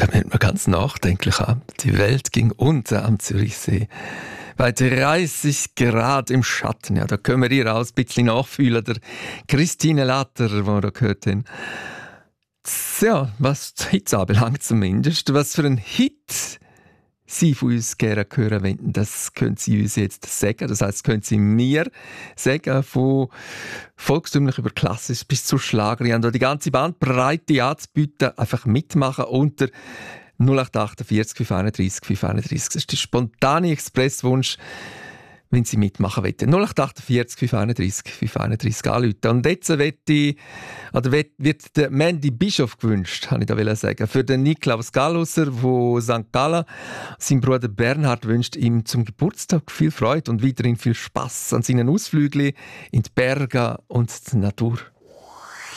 Da wird man ganz nachdenklich an. Die Welt ging unter am Zürichsee. Bei 30 Grad im Schatten. Ja, da können wir ihr auch ein bisschen nachfühlen. Der Christine Latter, die wir da gehört haben. Ja, was die Hits anbelangt zumindest. Was für ein Hit Sie von uns gerne hören wollen, das können Sie uns jetzt sagen. Das heisst, können Sie mir sagen, von volkstümlich über klassisch bis zu Schlager. Ich habe da die ganze Bandbreite anzubieten. Einfach mitmachen unter 0848 531 531. Das ist der spontane Expresswunsch, wenn Sie mitmachen wollen. 0848 531 531 anrufen. Und jetzt wird der Mandy Bischof gewünscht, habe ich da sagen. Für den Niklaus Gallusser von St. Gallen. Sein Bruder Bernhard wünscht ihm zum Geburtstag viel Freude und weiterhin viel Spass an seinen Ausflügen in die Berge und die Natur.